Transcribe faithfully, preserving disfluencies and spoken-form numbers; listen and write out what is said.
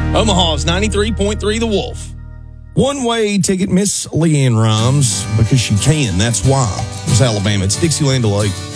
Omaha's ninety-three point three The Wolf. One-way ticket, Miss Leanne Rhymes, because she can. That's why. It's Alabama. It's Dixieland Delight.